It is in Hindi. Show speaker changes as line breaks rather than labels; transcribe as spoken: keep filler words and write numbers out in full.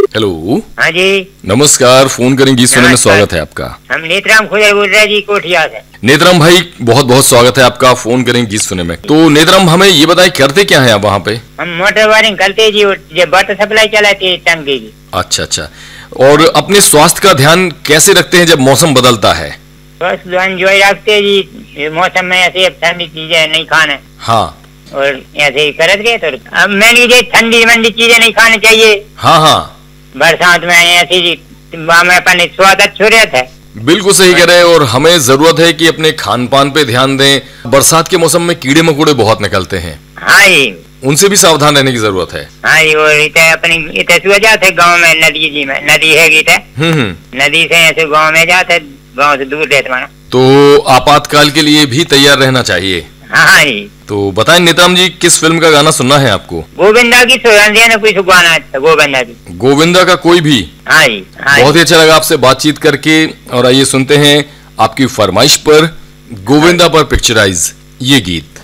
हेलो।
हाँ जी
नमस्कार, फोन करें गीत सुनने में स्वागत है आपका।
हम नेत्राम खुदर बोल रहे जी कोठिया से।
नेत्राम भाई, बहुत बहुत स्वागत है आपका फोन करें गीत सुनने में। तो नेत्राम, हमें ये बताएं करते क्या है आप वहाँ पे?
हम मोटर वायरिंग करते जी, जो वाटर सप्लाई चलाती है टंकी की।
अच्छा अच्छा। और अपने स्वास्थ्य का ध्यान कैसे रखते हैं जब मौसम बदलता है?
बस एंजॉय रखते जी, मौसम में ऐसे ठंडी चीजें नहीं खाने।
हाँ।
और ऐसे ही करत गए। तो अब मैं लीजिए ठंडी मंडी चीजें नहीं खानी चाहिए।
हाँ हाँ,
बरसात में ऐसी जी में अपने स्वाद अच्छे रहता है।
बिल्कुल सही कह रहे हैं। और हमें जरूरत है कि अपने खान पान पे ध्यान दें। बरसात के मौसम में कीड़े मकोड़े बहुत निकलते हैं।
हाँ जी,
उनसे भी सावधान रहने की जरूरत है।
हाँ जी। और इतने अपनी इतने सुबह जाते गाँव में, नदी जी में नदी है गीत है।
हम्म।
नदी से ऐसे गाँव में जाते, गाँव से दूर रहते माना।
तो आपातकाल के लिए भी तैयार रहना चाहिए।
हाँ जी।
तो बताएं नेताम जी, किस फिल्म का गाना सुनना है आपको?
गोविंदा की सुगंधिया ने कोई गाना था, गोविंदा की।
गोविंदा का कोई भी?
हाँ जी, हाँ
बहुत ही अच्छा लगा आपसे बातचीत करके। और आइए सुनते हैं आपकी फरमाइश पर गोविंदा पर पिक्चराइज ये गीत।